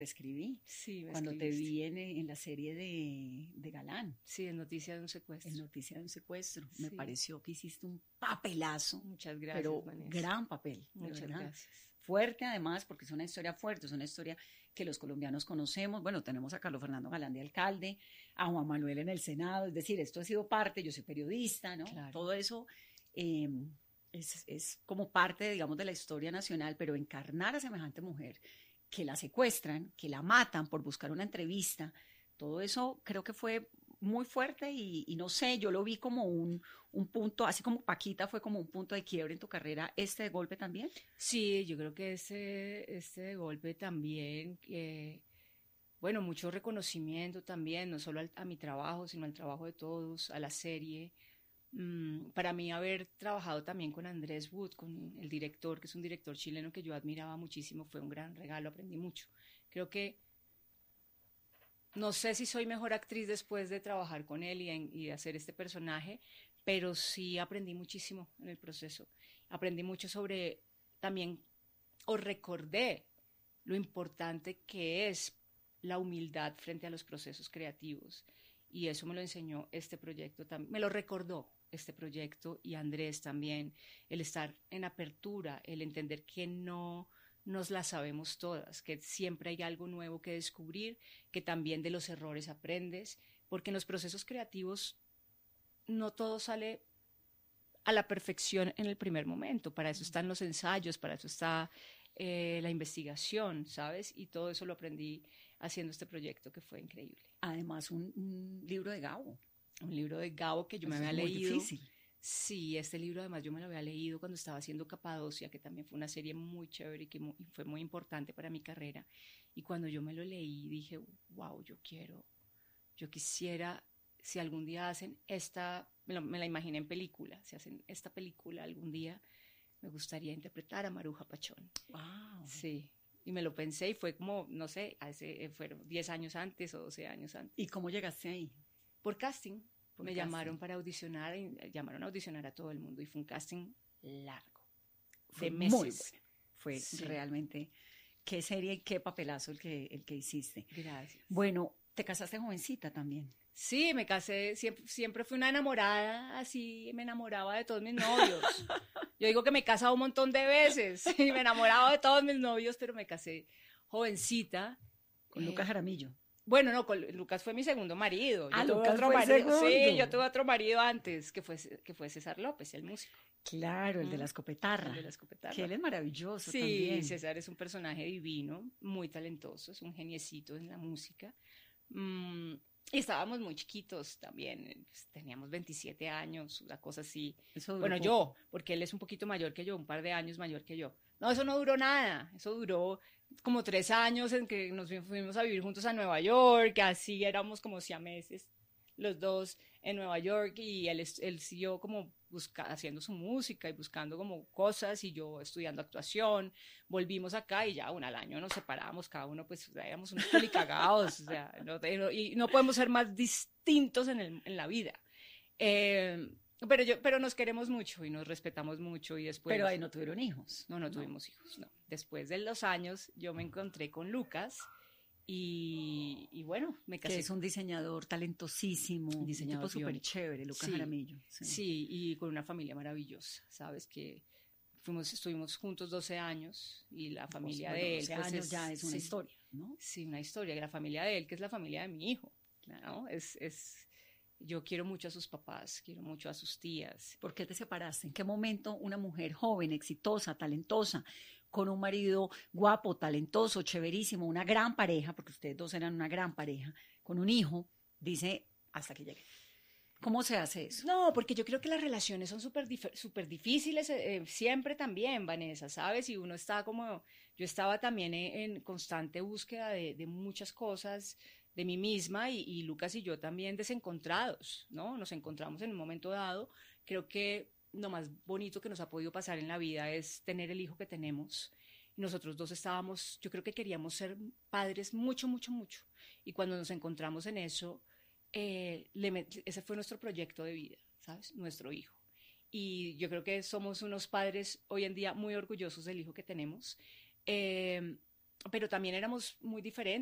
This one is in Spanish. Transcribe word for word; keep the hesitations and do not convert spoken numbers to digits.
te escribí, Sí, me cuando te escribiste. vi en, en la serie de, de Galán, Sí, es noticia de un en secuestro. Noticia de un secuestro. Me Sí. pareció que hiciste un papelazo, Muchas gracias, pero Vanessa. gran papel, de Muchas verdad. gracias. Fuerte además, porque es una historia fuerte, es una historia que los colombianos conocemos. Bueno, tenemos a Carlos Fernando Galán de alcalde, a Juan Manuel en el Senado, es decir, esto ha sido parte, yo soy periodista, ¿no? Claro. Todo eso eh, es, es como parte, digamos, de la historia nacional, pero encarnar a semejante mujer, que la secuestran, que la matan por buscar una entrevista, todo eso creo que fue muy fuerte y, y no sé, yo lo vi como un, un punto, así como Paquita fue como un punto de quiebre en tu carrera, este de golpe también. Sí, yo creo que este, este golpe también, eh, bueno, mucho reconocimiento también, no solo al, a mi trabajo, sino al trabajo de todos, a la serie. Mm, para mí haber trabajado también con Andrés Wood, con el director, que es un director chileno que yo admiraba muchísimo, fue un gran regalo, aprendí mucho. Creo que no sé si soy mejor actriz después de trabajar con él y, en, y de hacer este personaje, pero sí aprendí muchísimo en el proceso. Aprendí mucho sobre también, o recordé lo importante que es la humildad frente a los procesos creativos. Y eso me lo enseñó este proyecto, me lo recordó este proyecto y Andrés también, el estar en apertura, el entender que no nos la sabemos todas, que siempre hay algo nuevo que descubrir, que también de los errores aprendes, porque en los procesos creativos no todo sale a la perfección en el primer momento, para eso están los ensayos, para eso está eh, la investigación, ¿sabes? Y todo eso lo aprendí haciendo este proyecto que fue increíble. Además, un, un libro de Gabo. Un libro de Gabo que yo Eso me había es muy leído. difícil. Sí, este libro además yo me lo había leído cuando estaba haciendo Capadocia, que también fue una serie muy chévere y que muy, fue muy importante para mi carrera. Y cuando yo me lo leí dije, wow, yo quiero, yo quisiera, si algún día hacen esta, me, lo, me la imaginé en película, si hacen esta película algún día, me gustaría interpretar a Maruja Pachón. Wow. Sí, y me lo pensé y fue como, no sé, hace, fueron diez años antes o doce años antes. ¿Y cómo llegaste ahí? Por casting. Por me casting. llamaron para audicionar, y llamaron a audicionar a todo el mundo y fue un casting largo, fue de meses. Muy bueno. Fue Sí. realmente, qué serie y qué papelazo el que, el que hiciste. Gracias. Bueno, te casaste jovencita también. Sí, me casé, siempre, siempre fui una enamorada, así me enamoraba de todos mis novios. Yo digo que me he casado un montón de veces y me enamoraba de todos mis novios, pero me casé jovencita. Con eh, Lucas Jaramillo. Bueno, no, con, Lucas fue mi segundo marido. Yo Ah, tuve Lucas otro fue marido. segundo. Sí, yo tuve otro marido antes, que fue, que fue César López, el músico. Claro, el de la escopetarra. El de la escopetarra. Que él es maravilloso sí, también. Sí, César es un personaje divino, muy talentoso, es un geniecito en la música. Mm, y estábamos muy chiquitos también, pues, teníamos veintisiete años, una cosa así. Eso bueno, poco. yo, porque él es un poquito mayor que yo, un par de años mayor que yo. No, eso no duró nada, eso duró como tres años en que nos fuimos a vivir juntos a Nueva York, así éramos como siameses los dos en Nueva York y él, él siguió como busca, haciendo su música y buscando como cosas y yo estudiando actuación. Volvimos acá y ya bueno, al año nos separamos, cada uno pues o sea, éramos unos culicagados, o sea, no, y no podemos ser más distintos en, el, en la vida. Eh, pero, yo, pero nos queremos mucho y nos respetamos mucho y después... Pero ahí no tuvieron hijos. No, no, no tuvimos hijos, no. Después de los años yo me encontré con Lucas y, y bueno, me casé. Que es un diseñador talentosísimo, un diseñador súper chévere, Lucas sí, Jaramillo. Sí. sí, y con una familia maravillosa, ¿sabes? Que fuimos, estuvimos juntos doce años y la familia bueno, de él... doce pues años es, ya es una sí, historia, ¿no? Sí, una historia, y la familia de él, que es la familia de mi hijo, ¿no? Es... es Yo quiero mucho a sus papás, quiero mucho a sus tías. ¿Por qué te separaste? ¿En qué momento una mujer joven, exitosa, talentosa, con un marido guapo, talentoso, chéverísimo, una gran pareja, porque ustedes dos eran una gran pareja, con un hijo, dice, hasta que llegue? ¿Cómo se hace eso? No, porque yo creo que las relaciones son súper super difíciles, eh, siempre también, Vanessa, ¿sabes? Y uno está como, yo estaba también en, en constante búsqueda de, de muchas cosas, de mí misma y, y Lucas y yo también desencontrados, ¿no? Nos encontramos en un momento dado. Creo que lo más bonito que nos ha podido pasar en la vida es tener el hijo que tenemos. Nosotros dos estábamos, yo creo que queríamos ser padres mucho, mucho, mucho. Y cuando nos encontramos en eso, eh, le, ese fue nuestro proyecto de vida, ¿sabes? Nuestro hijo. Y yo creo que somos unos padres hoy en día muy orgullosos del hijo que tenemos. Eh, pero también éramos muy diferentes.